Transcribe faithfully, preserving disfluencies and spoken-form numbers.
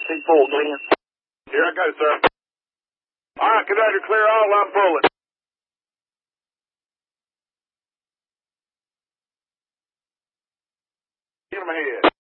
T four, Glenn. Here I go, sir. All right, conductor, clear all. I'm pulling. Get him ahead.